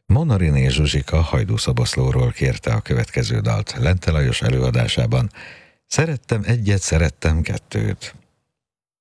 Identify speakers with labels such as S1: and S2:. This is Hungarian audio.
S1: Monariné Zsuzsika Hajdúszoboszlóról kérte a következő dalt Lente Lajos előadásában. Szerettem egyet, szerettem kettőt.